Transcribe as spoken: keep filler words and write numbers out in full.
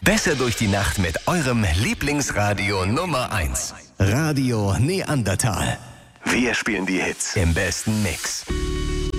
Besser durch die Nacht mit eurem Lieblingsradio Nummer eins. Radio Neandertal. Wir spielen die Hits im besten Mix.